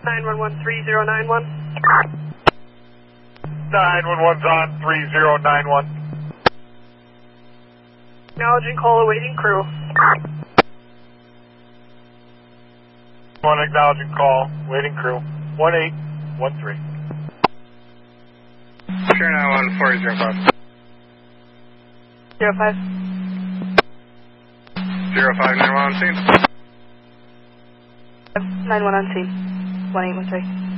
911-3091. 911's on 3091. Acknowledging call, awaiting crew. One acknowledging call, waiting crew. 1813. Sure, 91405. 05. 0591 on scene. 91 on scene. 1813.